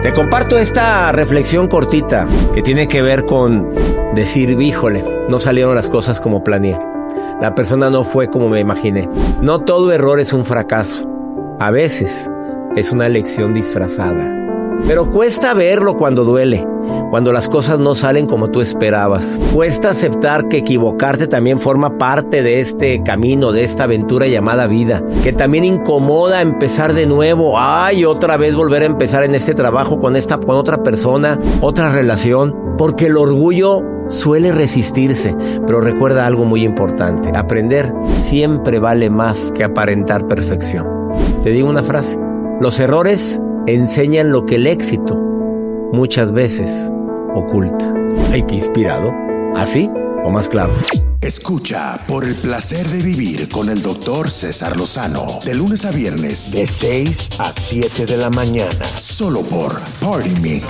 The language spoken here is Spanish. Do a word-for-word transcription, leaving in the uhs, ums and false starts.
Te comparto esta reflexión cortita que tiene que ver con decir, híjole, no salieron las cosas como planeé. La persona no fue como me imaginé. No todo error es un fracaso. A veces es una lección disfrazada. Pero cuesta verlo cuando duele, cuando las cosas no salen como tú esperabas. Cuesta aceptar que equivocarte también forma parte de este camino, de esta aventura llamada vida, que también incomoda empezar de nuevo. Ay, otra vez volver a empezar en este trabajo con esta, con otra persona, otra relación, porque el orgullo suele resistirse. Pero recuerda algo muy importante: aprender siempre vale más que aparentar perfección. Te digo una frase: los errores enseñan lo que el éxito muchas veces oculta. Ay, qué inspirado. ¿Así o más claro? Escucha Por el placer de vivir con el doctor César Lozano, de lunes a viernes de seis a siete de la mañana, solo por Party Mix